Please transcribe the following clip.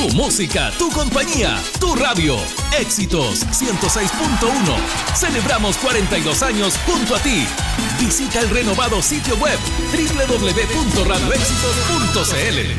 Tu música, tu compañía, tu radio. Éxitos 106.1. Celebramos 42 años junto a ti. Visita el renovado sitio web www.radioéxitos.cl.